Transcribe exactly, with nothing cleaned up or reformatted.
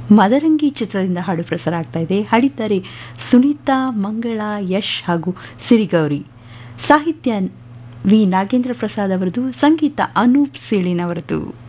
ಮದರಂಗಿ ಚಿತ್ರದಿಂದ ಹಾಡು ಪ್ರಸಾರ ಆಗ್ತಾ ಇದೆ. ಹಾಡಿದ್ದಾರೆ ಸುನೀತಾ, ಮಂಗಳ, ಯಶ್ ಹಾಗೂ ಸಿರಿಗೌರಿ. ಸಾಹಿತ್ಯ ವಿ ನಾಗೇಂದ್ರ ಪ್ರಸಾದ್ ಅವರದು, ಸಂಗೀತ ಅನೂಪ್ ಸೀಳಿನವರದು.